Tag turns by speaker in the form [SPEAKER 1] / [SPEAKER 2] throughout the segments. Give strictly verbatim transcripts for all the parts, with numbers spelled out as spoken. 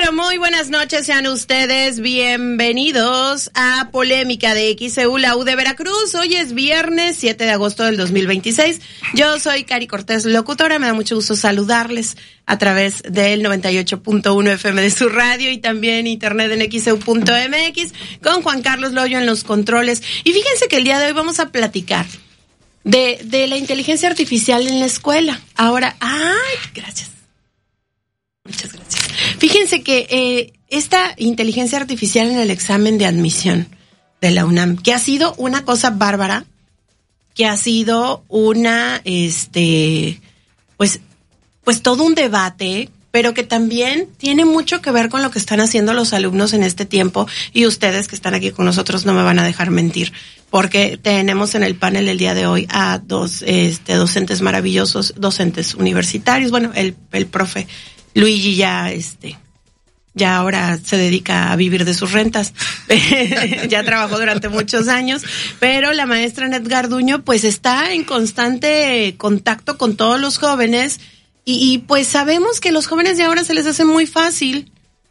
[SPEAKER 1] pero muy buenas noches, sean ustedes bienvenidos a Polémica de X E U, la U de Veracruz. Hoy es viernes siete de agosto del dos mil veintiséis. Yo soy Cari Cortés, locutora. Me da mucho gusto saludarles a través del noventa y ocho punto uno F M de su radio y también internet en X E U punto M X con Juan Carlos Loyo en los controles. Y fíjense que el día de hoy vamos a platicar de, de la inteligencia artificial en la escuela. Ahora, ay, gracias. Muchas gracias. Fíjense que eh, esta inteligencia artificial en el examen de admisión de la UNAM, que ha sido una cosa bárbara, que ha sido una, este, pues, pues todo un debate, pero que también tiene mucho que ver con lo que están haciendo los alumnos en este tiempo, y ustedes que están aquí con nosotros no me van a dejar mentir, porque tenemos en el panel el día de hoy a dos este, docentes maravillosos, docentes universitarios, bueno, el, el profe Luigi ya, este, ya ahora se dedica a vivir de sus rentas, ya trabajó durante muchos años, pero la maestra Net Garduño pues está en constante contacto con todos los jóvenes y, y pues sabemos que los jóvenes de ahora se les hace muy fácil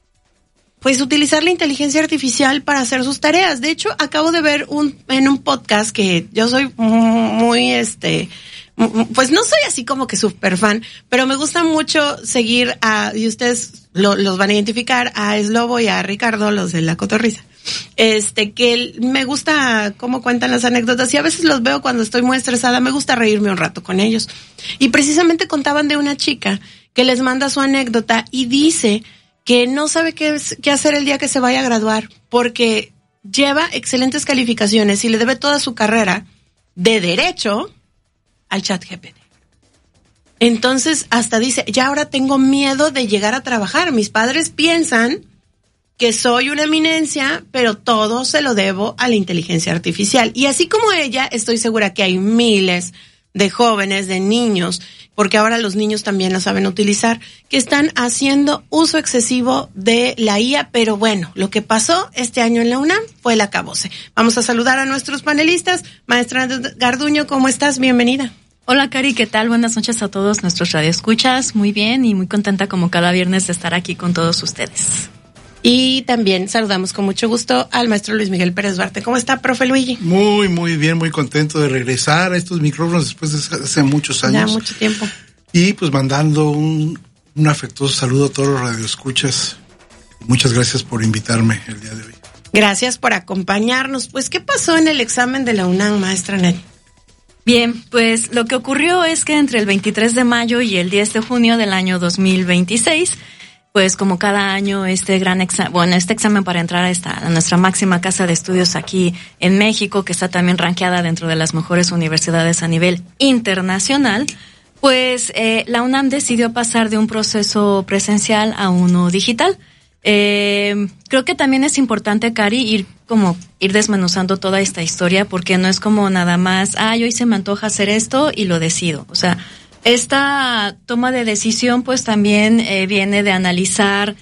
[SPEAKER 1] pues utilizar la inteligencia artificial para hacer sus tareas. De hecho, acabo de ver un en un podcast que yo soy muy, este... pues no soy así como que súper fan, pero me gusta mucho seguir a, y ustedes lo, los van a identificar, a Slobo y a Ricardo, los de La Cotorrisa. Este, que me gusta cómo cuentan las anécdotas y a veces los veo cuando estoy muy estresada, me gusta reírme un rato con ellos. Y precisamente contaban de una chica que les manda su anécdota y dice que no sabe qué, qué hacer el día que se vaya a graduar, porque lleva excelentes calificaciones y le debe toda su carrera de derecho al chat G P T. Entonces hasta dice, ya ahora tengo miedo de llegar a trabajar. Mis padres piensan que soy una eminencia, pero todo se lo debo a la inteligencia artificial. Y así como ella, estoy segura que hay miles de jóvenes, de niños, porque ahora los niños también la saben utilizar, que están haciendo uso excesivo de la I A, pero bueno, lo que pasó este año en la UNAM fue el acabose. Vamos a saludar a nuestros panelistas. Maestra Garduño, ¿cómo estás? Bienvenida.
[SPEAKER 2] Hola, Cari, ¿qué tal? Buenas noches a todos nuestros radioescuchas. Muy bien y muy contenta como cada viernes de estar aquí con todos ustedes.
[SPEAKER 1] Y también saludamos con mucho gusto al maestro Luis Miguel Pérez Duarte. ¿Cómo está, profe Luigi?
[SPEAKER 3] Muy, muy bien, muy contento de regresar a estos micrófonos después de hace muchos años.
[SPEAKER 1] Ya, mucho tiempo.
[SPEAKER 3] Y pues mandando un, un afectuoso saludo a todos los radioescuchas. Muchas gracias por invitarme el día de hoy.
[SPEAKER 1] Gracias por acompañarnos. Pues, ¿qué pasó en el examen de la UNAM, maestra Net?
[SPEAKER 2] Bien, pues lo que ocurrió es que entre el veintitrés de mayo y el diez de junio del año dos mil veintiséis, pues como cada año este gran examen, bueno, este examen para entrar a esta a nuestra máxima casa de estudios aquí en México, que está también rankeada dentro de las mejores universidades a nivel internacional, pues eh, la UNAM decidió pasar de un proceso presencial a uno digital. Eh, creo que también es importante, Cari, ir como ir desmenuzando toda esta historia, porque no es como nada más, ah, hoy se me antoja hacer esto y lo decido. O sea, esta toma de decisión pues también eh, viene de analizar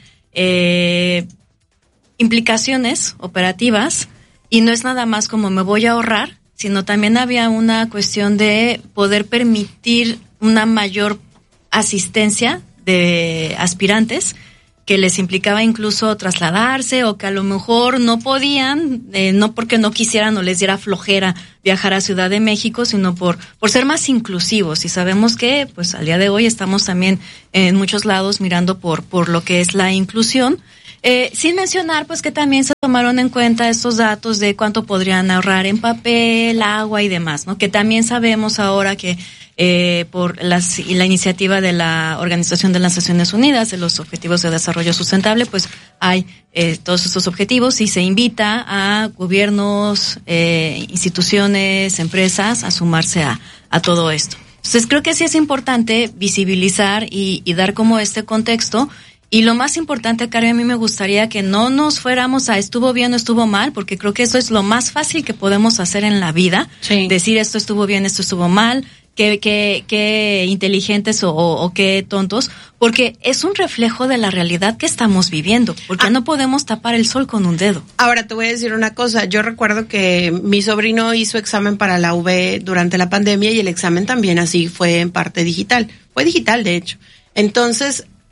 [SPEAKER 2] eh, implicaciones operativas, y no es nada más como me voy a ahorrar, sino también había una cuestión de poder permitir una mayor asistencia de aspirantes, que les implicaba incluso trasladarse, o que a lo mejor no podían, eh, no porque no quisieran o les diera flojera viajar a Ciudad de México, sino por por ser más inclusivos. Y sabemos que pues al día de hoy estamos también en muchos lados mirando por por lo que es la inclusión. Eh, sin mencionar pues que también se tomaron en cuenta estos datos de cuánto podrían ahorrar en papel, agua y demás, ¿no? Que también sabemos ahora que eh, por las, la iniciativa de la Organización de las Naciones Unidas de los Objetivos de Desarrollo Sustentable, pues hay eh, todos estos objetivos, y se invita a gobiernos, eh, instituciones, empresas a sumarse a, a todo esto. Entonces creo que sí es importante visibilizar y, y dar como este contexto. Y lo más importante, Cari, a mí me gustaría que no nos fuéramos a estuvo bien o estuvo mal, porque creo que eso es lo más fácil que podemos hacer en la vida. Sí. Decir esto estuvo bien, esto estuvo mal, qué, qué, qué inteligentes o, o qué tontos, porque es un reflejo de la realidad que estamos viviendo, porque ah. no podemos tapar el sol con un dedo.
[SPEAKER 1] Ahora te voy a decir una cosa, yo recuerdo que mi sobrino hizo examen para la U B durante la pandemia y el examen también así fue en parte digital, fue digital de hecho. Entonces,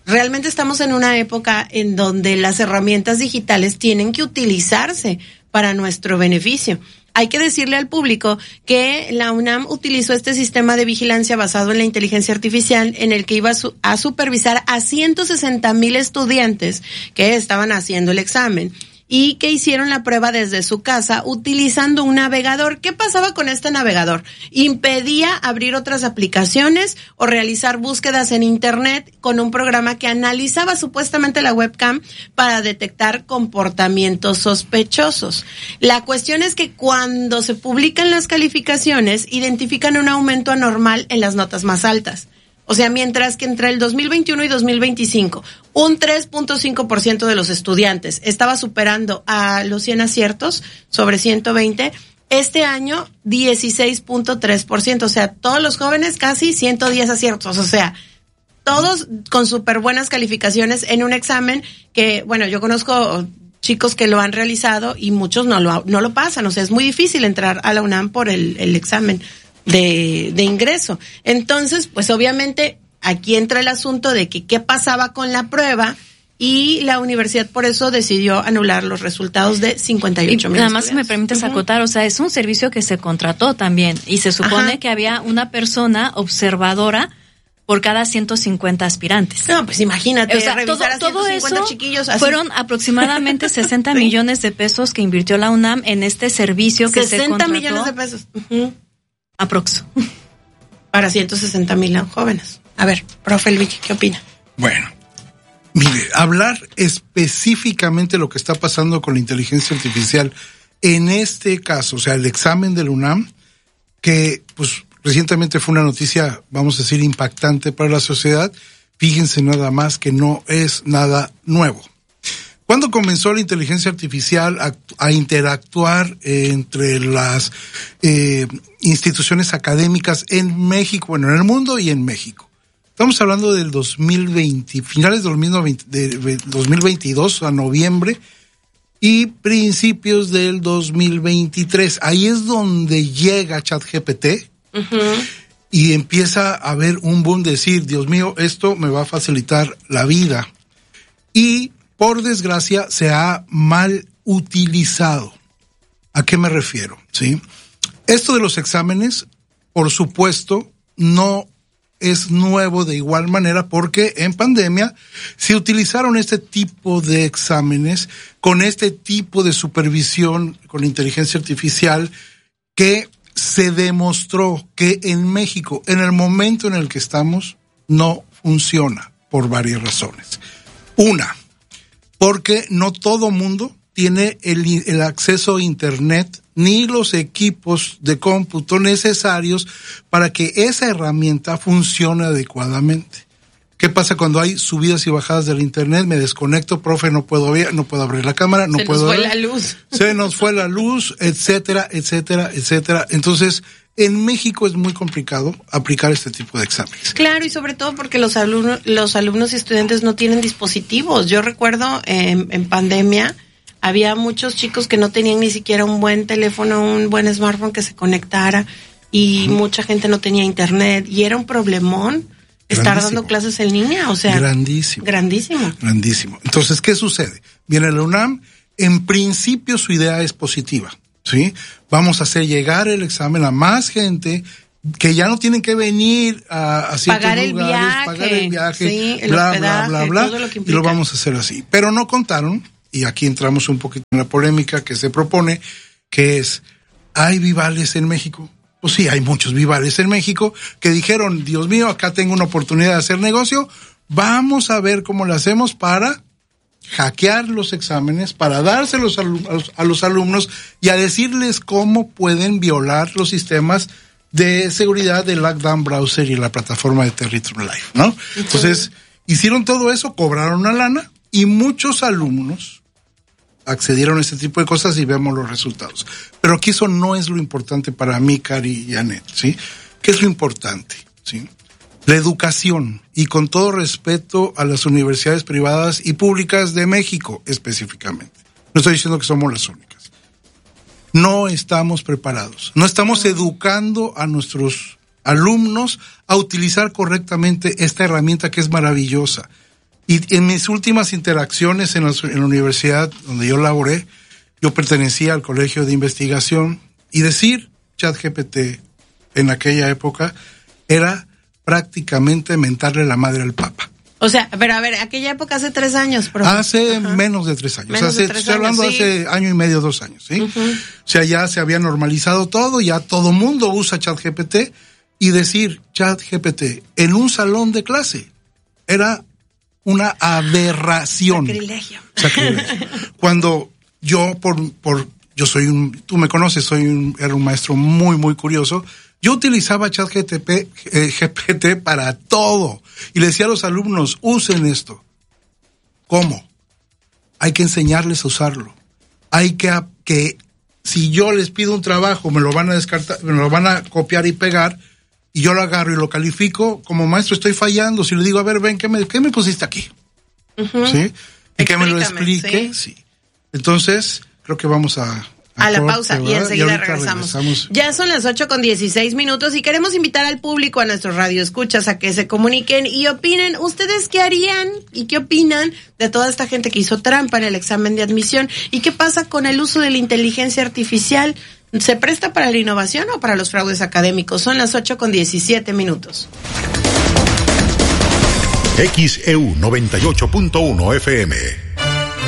[SPEAKER 1] realmente estamos en una época en donde las herramientas digitales tienen que utilizarse para nuestro beneficio. Hay que decirle al público que la UNAM utilizó este sistema de vigilancia basado en la inteligencia artificial en el que iba a, su- a supervisar a ciento sesenta mil estudiantes que estaban haciendo el examen y que hicieron la prueba desde su casa utilizando un navegador. ¿Qué pasaba con este navegador? Impedía abrir otras aplicaciones o realizar búsquedas en internet con un programa que analizaba supuestamente la webcam para detectar comportamientos sospechosos. La cuestión es que cuando se publican las calificaciones, identifican un aumento anormal en las notas más altas. O sea, mientras que entre el dos mil veintiuno y dos mil veinticinco, un tres punto cinco por ciento de los estudiantes estaba superando a los cien aciertos sobre ciento veinte, este año dieciséis punto tres por ciento. O sea, todos los jóvenes casi ciento diez aciertos. O sea, todos con súper buenas calificaciones en un examen que, bueno, yo conozco chicos que lo han realizado y muchos no lo, no lo pasan. O sea, es muy difícil entrar a la UNAM por el, el examen de, de ingreso. Entonces, pues obviamente aquí entra el asunto de que qué pasaba con la prueba y la universidad por eso decidió anular los resultados de cincuenta y ocho mil.
[SPEAKER 2] Nada más si me permites uh-huh. acotar, o sea, es un servicio que se contrató también y se supone Ajá. que había una persona observadora por cada ciento cincuenta aspirantes.
[SPEAKER 1] No, pues imagínate,
[SPEAKER 2] o sea,
[SPEAKER 1] revisar
[SPEAKER 2] todo,
[SPEAKER 1] a ciento cincuenta
[SPEAKER 2] todo eso
[SPEAKER 1] chiquillos así.
[SPEAKER 2] Fueron aproximadamente sesenta ¿Sí? millones de pesos que invirtió la UNAM en este servicio que se contrató.
[SPEAKER 1] sesenta millones de pesos. Uh-huh.
[SPEAKER 2] Aprox.
[SPEAKER 1] Para ciento sesenta mil jóvenes. A ver, profe Luigi, ¿qué opina?
[SPEAKER 3] Bueno, mire, hablar específicamente lo que está pasando con la inteligencia artificial en este caso, o sea, el examen del UNAM, que pues recientemente fue una noticia, vamos a decir, impactante para la sociedad. Fíjense nada más que no es nada nuevo. ¿Cuándo comenzó la inteligencia artificial a, a interactuar eh, entre las eh, instituciones académicas en México, bueno, en el mundo y en México? Estamos hablando del dos mil veinte, finales de dos mil veintidós a noviembre y principios del dos mil veintitrés. Ahí es donde llega ChatGPT uh-huh. y empieza a haber un boom de decir, Dios mío, esto me va a facilitar la vida. Y por desgracia, se ha mal utilizado. ¿A qué me refiero? ¿Sí? Esto de los exámenes, por supuesto, no es nuevo de igual manera porque en pandemia se utilizaron este tipo de exámenes con este tipo de supervisión con inteligencia artificial que se demostró que en México, en el momento en el que estamos, no funciona por varias razones. Una, porque no todo mundo tiene el, el acceso a internet ni los equipos de cómputo necesarios para que esa herramienta funcione adecuadamente. ¿Qué pasa cuando hay subidas y bajadas del internet? Me desconecto, profe, no puedo ver, no puedo abrir la cámara, no
[SPEAKER 1] se
[SPEAKER 3] puedo
[SPEAKER 1] nos fue
[SPEAKER 3] ver,
[SPEAKER 1] la luz.
[SPEAKER 3] Se nos fue la luz, etcétera, etcétera, etcétera. Entonces, en México es muy complicado aplicar este tipo de exámenes.
[SPEAKER 1] Claro, y sobre todo porque los alumnos, los alumnos y estudiantes no tienen dispositivos. Yo recuerdo en, en pandemia había muchos chicos que no tenían ni siquiera un buen teléfono, un buen smartphone que se conectara y uh-huh. mucha gente no tenía internet y era un problemón estar grandísimo. Dando clases en línea, o sea,
[SPEAKER 3] grandísimo,
[SPEAKER 1] grandísimo,
[SPEAKER 3] grandísimo. Entonces, ¿qué sucede? Viene la UNAM, en principio su idea es positiva. ¿Sí? Vamos a hacer llegar el examen a más gente que ya no tienen que venir a, a ciertos
[SPEAKER 1] pagar el
[SPEAKER 3] lugares,
[SPEAKER 1] viaje,
[SPEAKER 3] pagar el viaje,
[SPEAKER 1] sí, el
[SPEAKER 3] bla,
[SPEAKER 1] hospedaje,
[SPEAKER 3] bla, bla, bla,
[SPEAKER 1] todo lo que
[SPEAKER 3] y lo vamos a hacer así. Pero no contaron, y aquí entramos un poquito en la polémica que se propone, que es, ¿hay vivales en México? Pues sí, hay muchos vivales en México que dijeron, Dios mío, acá tengo una oportunidad de hacer negocio, vamos a ver cómo lo hacemos para hackear los exámenes, para dárselos a los, a los alumnos y a decirles cómo pueden violar los sistemas de seguridad del Lockdown Browser y la plataforma de Territory Live, ¿no? Entonces, hicieron todo eso, cobraron una lana y muchos alumnos accedieron a este tipo de cosas y vemos los resultados. Pero aquí eso no es lo importante para mí, Cari y Anet, ¿sí? ¿Qué es lo importante? ¿Sí? La educación, y con todo respeto a las universidades privadas y públicas de México específicamente. No estoy diciendo que somos las únicas. No estamos preparados, no estamos educando a nuestros alumnos a utilizar correctamente esta herramienta que es maravillosa. Y en mis últimas interacciones en la, en la universidad donde yo laboré, yo pertenecía al colegio de investigación, y decir ChatGPT en aquella época era prácticamente mentarle la madre al Papa.
[SPEAKER 1] O sea, pero a ver, aquella época hace tres años, profe.
[SPEAKER 3] Hace
[SPEAKER 1] Ajá.
[SPEAKER 3] menos de tres años.
[SPEAKER 1] Menos
[SPEAKER 3] Hace,
[SPEAKER 1] de tres
[SPEAKER 3] estoy hablando
[SPEAKER 1] años, sí.
[SPEAKER 3] hace año y medio, dos años, ¿sí?
[SPEAKER 1] Uh-huh.
[SPEAKER 3] O sea, ya se había normalizado todo, ya todo mundo usa ChatGPT, y decir ChatGPT en un salón de clase era una aberración.
[SPEAKER 1] Sacrilegio.
[SPEAKER 3] Sacrilegio. Cuando yo, por, por, yo soy un, tú me conoces, soy un, era un maestro muy, muy curioso. Yo utilizaba ChatGPT eh, G P T para todo. Y le decía a los alumnos, usen esto. ¿Cómo? Hay que enseñarles a usarlo. Hay que, que, si yo les pido un trabajo, me lo van a descartar, me lo van a copiar y pegar, y yo lo agarro y lo califico, como maestro estoy fallando. Si le digo, a ver, ven, ¿qué me, qué me pusiste aquí? Uh-huh. ¿Sí? Y que me lo explique, ¿sí? sí. Entonces, creo que vamos a...
[SPEAKER 1] A, a la corte, pausa, ¿verdad? Y enseguida y regresamos. regresamos. Ya son las ocho con dieciséis minutos y queremos invitar al público, a nuestros radioescuchas, a que se comuniquen y opinen. ¿Ustedes qué harían y qué opinan de toda esta gente que hizo trampa en el examen de admisión? ¿Y qué pasa con el uso de la inteligencia artificial? ¿Se presta para la innovación o para los fraudes académicos? Son las ocho con diecisiete minutos.
[SPEAKER 4] X E U noventa y ocho punto uno F M